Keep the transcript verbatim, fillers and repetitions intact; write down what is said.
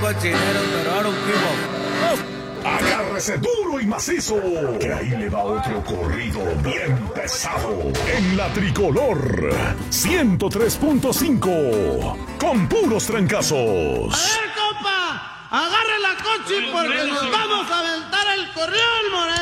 cochinero, pero I don't give a fuck. Agárrese duro y macizo, que ahí le va otro corrido bien pesado. En la Tricolor ciento tres punto cinco, con puros trancazos. A ver, compa, agarre la coche porque nos vamos a aventar el corrión, Moreno.